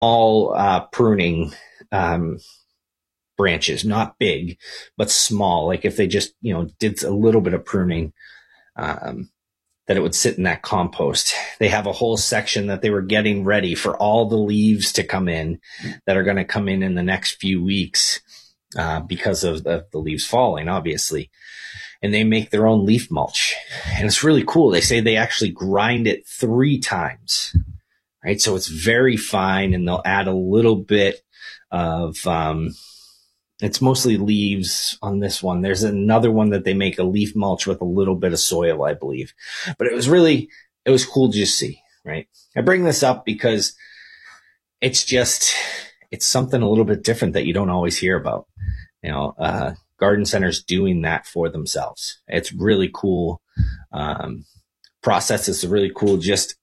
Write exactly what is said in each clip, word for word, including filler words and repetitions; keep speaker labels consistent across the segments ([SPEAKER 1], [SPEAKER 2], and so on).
[SPEAKER 1] all uh, pruning um, branches, not big, but small. Like if they just, you know, did a little bit of pruning, um, that it would sit in that compost. They have a whole section that they were getting ready for all the leaves to come in that are going to come in in the next few weeks uh, because of the, the leaves falling, obviously. And they make their own leaf mulch. And it's really cool. They say they actually grind it three times, right? So it's very fine, and they'll add a little bit of, um, it's mostly leaves on this one. There's another one that they make a leaf mulch with a little bit of soil, I believe. But it was really, it was cool to just see, right? I bring this up because it's just, it's something a little bit different that you don't always hear about. You know, uh, garden centers doing that for themselves. It's really cool. Um, process is really cool just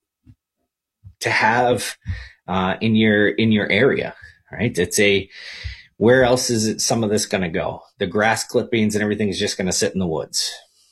[SPEAKER 1] to have, uh, in your, in your area, right? It's a, where else is it, some of this going to go? The grass clippings and everything is just going to sit in the woods,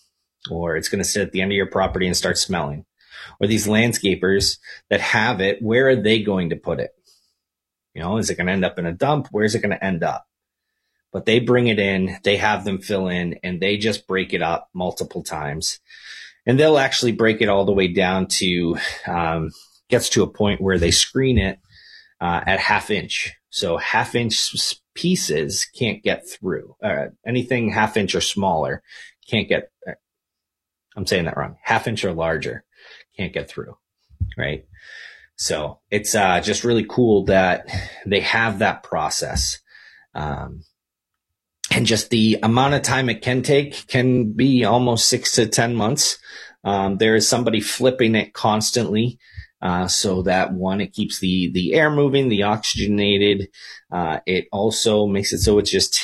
[SPEAKER 1] or it's going to sit at the end of your property and start smelling. Or these landscapers that have it, where are they going to put it? You know, is it going to end up in a dump? Where is it going to end up? But they bring it in, they have them fill in, and they just break it up multiple times. And they'll actually break it all the way down to, um, gets to a point where they screen it uh, at half inch. So half inch pieces can't get through. Uh, anything half inch or smaller can't get, I'm saying that wrong. Half inch or larger can't get through, right? So it's uh, just really cool that they have that process. Um, and just the amount of time it can take can be almost six to ten months. Um, there is somebody flipping it constantly. Uh, so that one, it keeps the, the air moving, the oxygenated. Uh, it also makes it so it's just,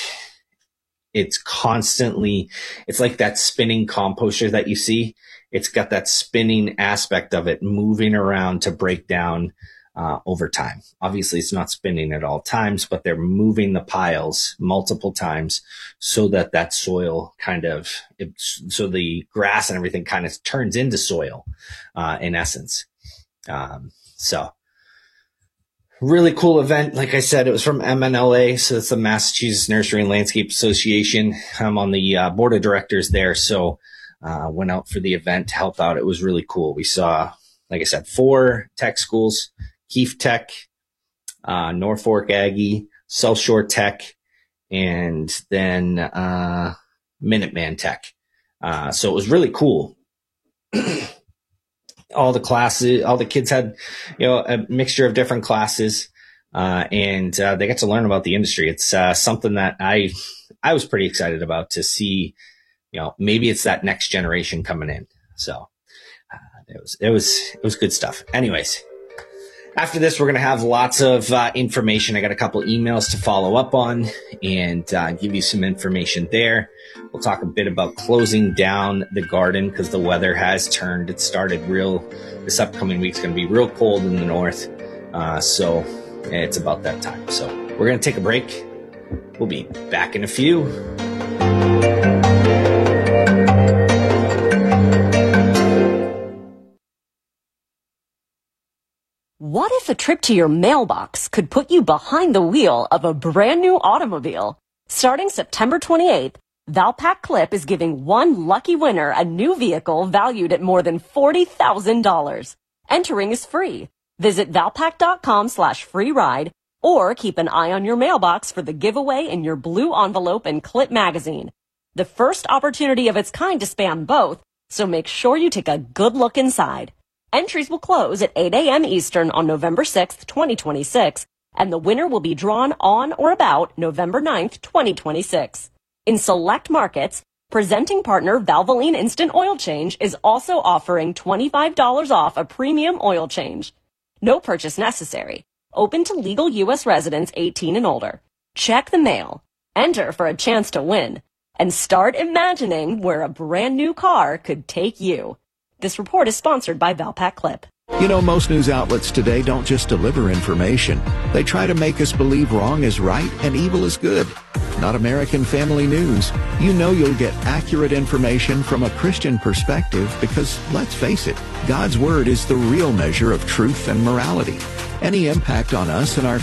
[SPEAKER 1] it's constantly, it's like that spinning composter that you see. It's got that spinning aspect of it moving around to break down, uh, over time. Obviously it's not spinning at all times, but they're moving the piles multiple times so that that soil kind of, it, so the grass and everything kind of turns into soil, uh, in essence. Um, so really cool event. Like I said, it was from M N L A. So it's the Massachusetts Nursery and Landscape Association. I'm on the uh, board of directors there. So, uh, went out for the event to help out. It was really cool. We saw, like I said, four tech schools, Keefe Tech, uh, Norfolk Aggie, South Shore Tech, and then, uh, Minuteman Tech. Uh, so it was really cool. All the classes, all the kids had, you know, a mixture of different classes, uh, and, uh, they got to learn about the industry. It's, uh, something that I, I was pretty excited about to see, you know, maybe it's that next generation coming in. So, uh, it was, it was, it was good stuff. Anyways, after this, we're going to have lots of, uh, information. I got a couple emails to follow up on and, uh, give you some information there. We'll talk a bit about closing down the garden because the weather has turned. It started real, this upcoming week's going to be real cold in the north. Uh, so it's about that time. So we're going to take a break. We'll be back in a few.
[SPEAKER 2] What if a trip to your mailbox could put you behind the wheel of a brand new automobile? Starting September twenty-eighth, Valpak Clip is giving one lucky winner a new vehicle valued at more than forty thousand dollars. Entering is free. Visit valpak.com slash free ride or keep an eye on your mailbox for the giveaway in your blue envelope and Clip magazine. The first opportunity of its kind to span both, so make sure you take a good look inside. Entries will close at eight a.m. Eastern on November sixth, twenty twenty-six, and the winner will be drawn on or about November ninth, twenty twenty-six. In select markets, presenting partner Valvoline Instant Oil Change is also offering twenty-five dollars off a premium oil change. No purchase necessary. Open to legal U S residents eighteen and older. Check the mail. Enter for a chance to win. And start imagining where a brand new car could take you. This report is sponsored by Valpak Clip.
[SPEAKER 3] You know, most news outlets today don't just deliver information. They try to make us believe wrong is right and evil is good. Not American Family News. You know you'll get accurate information from a Christian perspective because, let's face it, God's Word is the real measure of truth and morality. Any impact on us and our